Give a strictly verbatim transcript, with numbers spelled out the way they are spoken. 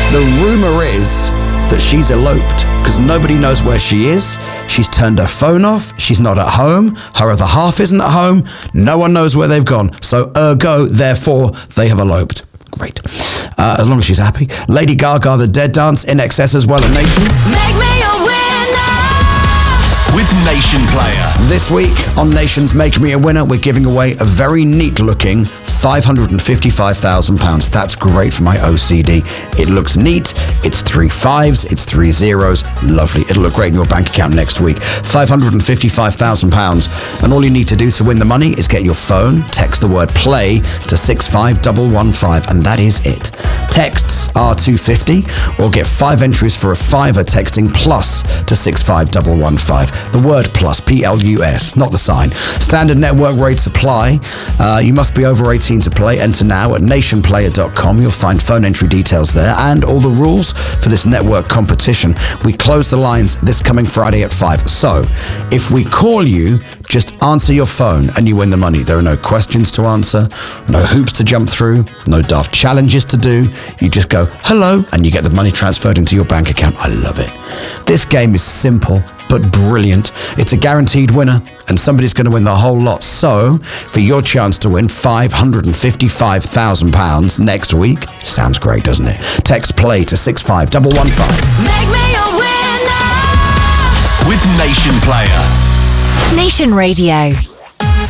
The rumour is that she's eloped because nobody knows where she is. She's turned her phone off. She's not at home. Her other half isn't at home. No one knows where they've gone. So ergo, therefore, they have eloped. Great. Uh, as long as she's happy. Lady Gaga, The Dead Dance, In Excess as well at Nation. Make me a winner with Nation Player. This week on Nation's Make Me a Winner, we're giving away a very neat-looking five hundred fifty-five thousand pounds. That's great for my O C D. It looks neat. It's three fives. It's three zeros. Lovely. It'll look great in your bank account next week. five hundred fifty-five thousand pounds. And all you need to do to win the money is get your phone, text the word play to six five one one five, and that is it. Texts are two fifty, or get five entries for a fiver texting plus to six five one one five. The word plus, P L U S, not the sign. Standard network rates apply. Uh, you must be over eighteen to play. Enter now at nation player dot com. You'll find phone entry details there and all the rules for this network competition. We close the lines this coming Friday at five. So, if we call you, just answer your phone and you win the money. There are no questions to answer, no hoops to jump through, no daft challenges to do. You just go, hello, and you get the money transferred into your bank account. I love it. This game is simple but brilliant. It's a guaranteed winner, and somebody's going to win the whole lot. So, for your chance to win five hundred fifty-five thousand pounds next week, sounds great, doesn't it? Text play to six five one one five. Make me a winner with Nation Player. Nation Radio.